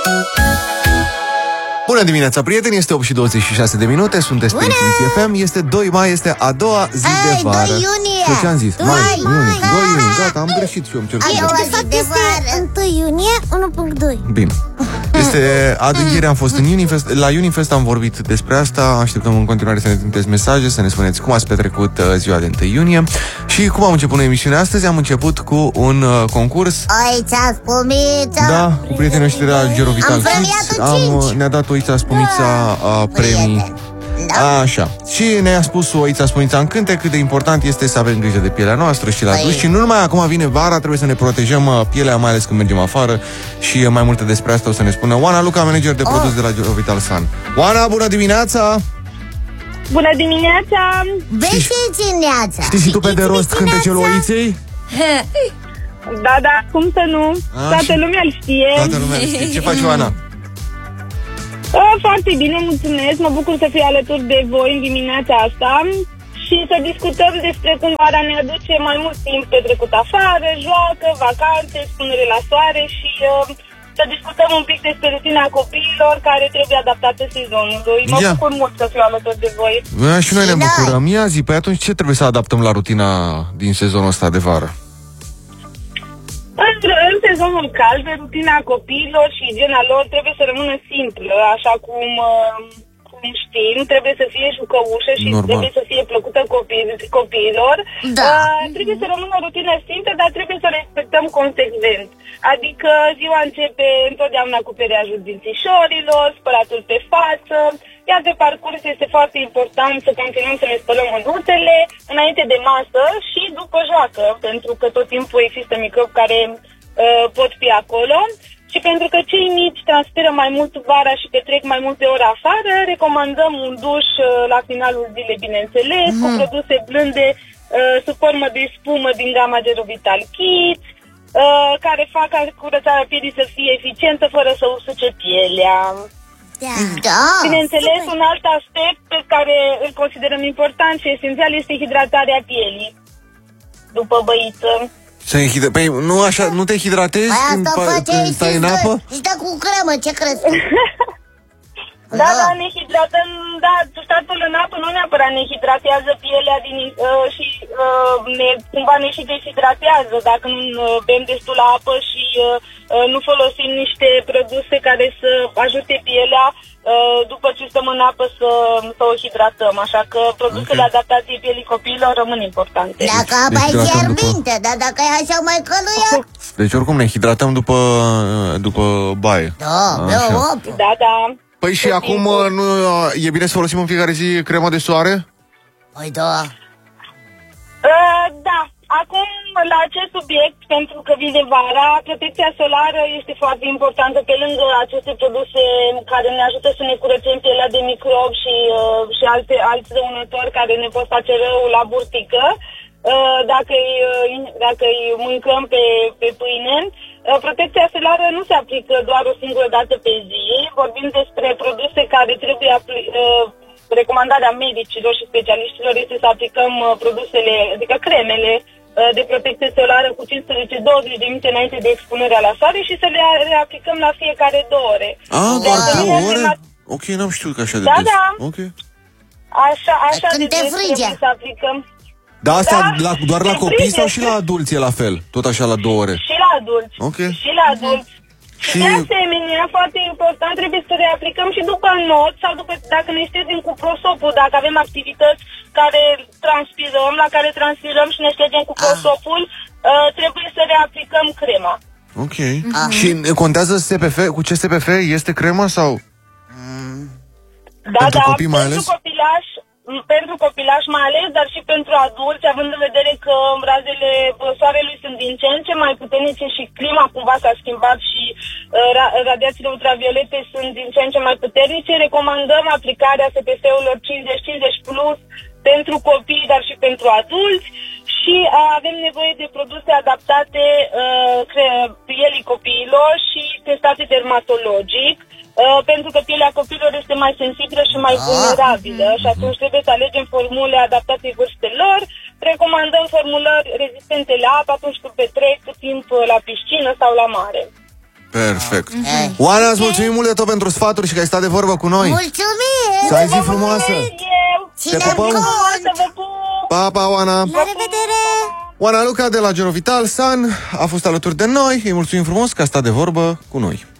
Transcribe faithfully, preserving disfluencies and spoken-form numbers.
Bună dimineața, prieteni, este opt și douăzeci și șase de minute, sunteți pe Intuiție F M, este doi mai, este a doua zi Ei, de vară. doi iunie. Și ce am zis? doi Mai, mai. iunie, doi iunie, gata, am greșit și eu, îmi cer A doua scuze. zi de vară. unu iunie, unu punct doi. Bine. Este, adu- ieri am fost în Unifest, la Unifest am vorbit despre asta, așteptăm în continuare să ne trimiteți mesaje, să ne spuneți cum ați petrecut uh, ziua de unu iunie și cum am început noi emisiunea astăzi. Am început cu un uh, concurs. Oița Spumița. Da, cu prietenii noștri de la Gero Vital Am premiat Kids. în Am, cinci. ne-a dat Oița Spumița uh, premii. Da. Așa. Și ne-a spus Oița Spunița în cântec cât de important este să avem grijă de pielea noastră și la Păi. duș. Și nu numai acum vine vara, trebuie să ne protejăm uh, pielea, mai ales când mergem afară. Și uh, mai multe despre asta o să ne spună Oana Luca, manager de produs de la Gero Vital Sun. Oana, bună dimineața! Bună dimineața! Beșițineața. Știi și tu pe de rost cântecele Oiței? Da, da, cum să nu? A, Toată și- lumea îl știe. Toată lumea știe. Ce faci, Oana? Uh, Foarte bine, mulțumesc. Mă bucur să fiu alături de voi în dimineața asta și să discutăm despre cum vara ne aduce mai mult timp petrecut afară, joacă, vacanțe, expunere la soare și uh, să discutăm un pic despre rutina copiilor care trebuie adaptată sezonului. Mă Ia. bucur mult să fiu alături de voi. Bă, și noi ne Și noi. bucurăm. Ia zi, păi atunci ce trebuie să adaptăm la rutina din sezonul ăsta de vară? În, în sezonul cald, rutina copiilor și igiena lor trebuie să rămână simplă, așa cum, uh, cum știm, trebuie să fie jucăușă și Normal. trebuie să fie plăcută copii, copiilor. Da. Uh, trebuie să rămână o rutină simplă, dar trebuie să o respectăm consecvent. Adică ziua începe întotdeauna cu periajul dințișorilor, spălatul pe față, iar pe parcurs este foarte important să continuăm să ne spălăm mânuțele înainte de masă și după joacă, pentru că tot timpul există microbi care uh, pot fi acolo. Și pentru că cei mici transpiră mai mult vara și petrec mai multe ore afară, recomandăm un duș uh, la finalul zilei, bineînțeles, mm. cu produse blânde uh, sub formă de spumă din gama Gero Vital Kids, uh, care fac ca curățarea pielii să fie eficientă fără să usuce pielea. Da. Bineînțeles, un alt aspect pe care îl considerăm important și esențial este hidratarea pielii după băiță. Să hidra... Păi nu așa, nu te hidratezi Păi când, asta pa- face când stai în apă? și stă cu cremă, ce crezi? Da, da, ne hidratăm, da, statul în apă nu neapărat ne hidratează pielea din, uh, și uh, ne, cumva ne și deshidratează dacă nu uh, bem destul apă și uh, uh, nu folosim niște produse care să ajute pielea uh, după ce stăm în apă să, să o hidratăm. Așa că produsele Ok. adaptate pielii copiilor rămân importante. Dacă apa e Deci hidratăm fierbinte, dar dacă e așa mai căluia. Deci oricum ne hidratăm după, după baie. Da, bea Așa. o apă. Da, da. Păi și Tot acum timpul. nu, e bine să folosim în fiecare zi crema de soare? Păi da. Uh, da, acum la acest subiect, pentru că vine vara, protecția solară este foarte importantă pe lângă aceste produse care ne ajută să ne curățăm pielea de microbi și, uh, și alte, alți dăunători care ne pot face rău la burtică. Uh, dacă, îi, uh, dacă îi mâncăm pe, pe pâine. Uh, protecția solară nu se aplică doar o singură dată pe zi. Vorbim despre produse care trebuie apli- uh, recomandarea medicilor și specialiștilor este să aplicăm uh, produsele, adică cremele uh, de protecție solară cu cincisprezece douăzeci de minute înainte de expunerea la soare și să le reaplicăm la fiecare două ore. Ah, De doar asemenea, două ore? climat- Ok, n-am știut că așa de Da, des. da. Ok. Așa, așa Când de te des frige. trebuie să aplicăm. Da, asta Da, la, doar la te copii frige. sau și la adulți e la fel? Tot așa la două ore? Și la adulți. Ok. Și la adulți. Și- Și de asemenea, foarte important, trebuie să reaplicăm și după not sau după, dacă ne ștergem cu prosopul, dacă avem activități care transpirăm, la care transpirăm și ne ștergem cu prosopul, uh, trebuie să reaplicăm crema. Ok. Și contează S P F? Cu ce S P F? Este crema sau? Da, Pentru da, copii mai pentru ales? copilași, m, pentru copilași mai ales, dar și pentru adulți, având în vedere că razele uh, soarelui sunt din ce în ce mai puternice și clima cumva s-a schimbat și uh, ra- radiațiile ultraviolete sunt din ce în ce mai puternice, recomandăm aplicarea S P F-urilor cincizeci cincizeci plus pentru copii, dar și pentru adulți. Și uh, avem nevoie de produse adaptate uh, cre- pielii copiilor și testate dermatologic, uh, pentru că pielea copiilor este mai sensibilă și mai vulnerabilă și atunci trebuie să alegem formule adaptate vârstelor. Recomandăm formulări rezistente la apă atunci când petrec timp la piscină sau la mare. Perfect. Hai. Oana, îți mulțumim mult de tot pentru sfaturi și că ai stat de vorbă cu noi. Mulțumim! Să ai zi frumoasă. Eu. Ține pupăm. cont! Să vă pup. Pa, pa, Oana. La revedere! Oana Luca de la Genovital San a fost alături de noi. Îi mulțumim frumos că a stat de vorbă cu noi.